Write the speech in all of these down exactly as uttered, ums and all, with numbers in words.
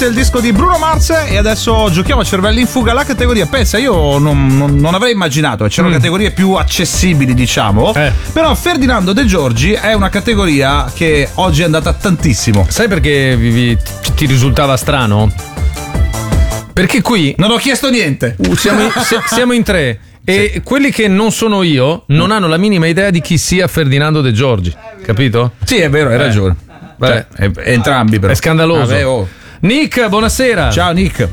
il disco di Bruno Mars e adesso giochiamo a cervelli in fuga la categoria. Pensa, io non, non, non avrei immaginato che c'erano mm. categorie più accessibili, diciamo, eh. però Ferdinando De Giorgi è una categoria che oggi è andata tantissimo. Sai perché vi, vi, ti risultava strano? Perché qui non ho chiesto niente. Uh, siamo, in, siamo in tre e sì. quelli che non sono io non hanno la minima idea di chi sia Ferdinando De Giorgi, capito? Sì, è vero, hai eh. ragione. Cioè, è, è entrambi però. È scandaloso. Vabbè, oh. Nick, buonasera. Ciao Nick.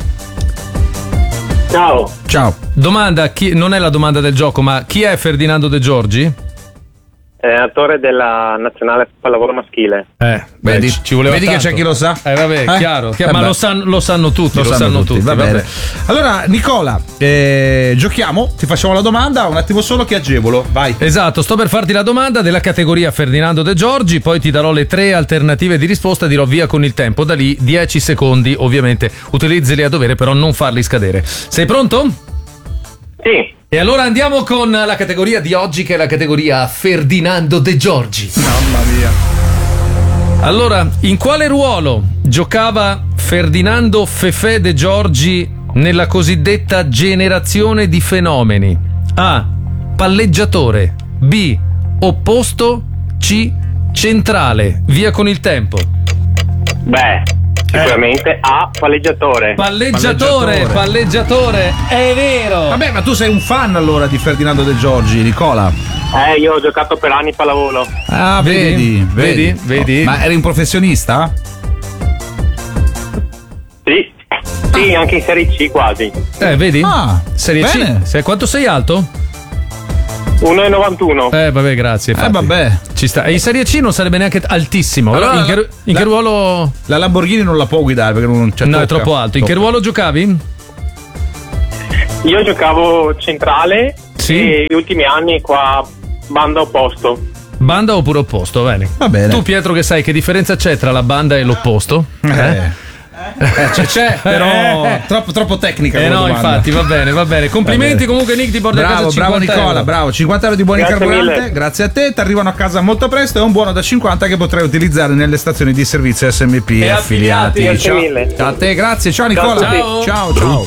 Ciao. Ciao. Domanda, chi, non è la domanda del gioco, ma chi è Ferdinando De Giorgi? È attore della nazionale pallavolo maschile. Eh, vedi, ci voleva vedi tanto. che c'è chi lo sa? Eh, vabbè, eh? chiaro, chiaro eh ma beh. lo sanno, lo sanno tutti, lo, lo sanno, sanno tutti. tutti Va vabbè. bene. Allora, Nicola, eh, giochiamo, ti facciamo la domanda, un attimo solo che agevolo, vai. Esatto, sto per farti la domanda della categoria Ferdinando De Giorgi, poi ti darò le tre alternative di risposta e dirò via con il tempo, da lì dieci secondi, ovviamente utilizzali a dovere, però non farli scadere. Sei pronto? Sì. E allora andiamo con la categoria di oggi, che è la categoria Ferdinando De Giorgi. Mamma mia. Allora, in quale ruolo giocava Ferdinando Fefè De Giorgi nella cosiddetta generazione di fenomeni? A. Palleggiatore. B. Opposto. C. Centrale. Via con il tempo. Beh, sicuramente eh. A. Palleggiatore. Palleggiatore, palleggiatore, palleggiatore, è vero. Vabbè, ma tu sei un fan allora di Ferdinando De Giorgi, Nicola. Eh, io ho giocato per anni pallavolo. Ah, vedi, vedi, vedi. vedi. Oh, ma eri un professionista? Sì. Sì, anche in Serie C quasi. Eh, vedi? Ah, Serie bene. C. Sei, quanto sei alto? uno e novantuno. Eh, vabbè, grazie. Eh, vabbè. Ci sta. E in Serie C non sarebbe neanche altissimo. Allora, in che, in la, che ruolo? La Lamborghini non la può guidare perché non c'è. No, tocca. è troppo alto. In Tocca. che ruolo giocavi? Io giocavo centrale. Sì. E gli ultimi anni qua banda opposto. Banda oppure opposto? Bene. Va bene. Tu, Pietro, che sai che differenza c'è tra la banda e l'opposto? Eh. eh? Eh, c'è, c'è, però eh. troppo, troppo tecnica. Eh no, domanda. Infatti, va bene, va bene. Complimenti va bene. Comunque, Nick, ti porta bravo, a casa cinquanta bravo Nicola, euro. bravo. cinquanta euro di buoni Grazie carburante. mille. Grazie a te. Ti arrivano a casa molto presto. È un buono da cinquanta che potrai utilizzare nelle stazioni di servizio S M P e affiliati. affiliati. Grazie ciao. mille. Ciao a te, grazie. Ciao Nicola. Ciao, ciao. ciao.